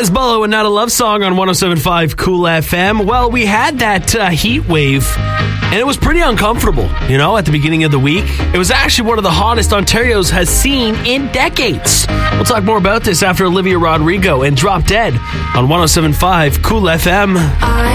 is Bolo and Not a Love Song on 107.5 Cool FM. Well, we had that heat wave, and it was pretty uncomfortable, at the beginning of the week. It was actually one of the hottest Ontario's has seen in decades. We'll talk more about this after Olivia Rodrigo and Drop Dead on 107.5 Cool FM.